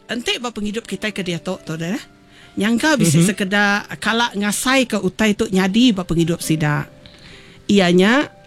entik ba penghidup kita ke dia tu dah. Nyangka bisa sekedar kalak ngasai ke utai tu nyadi ba penghidup sida. Ianya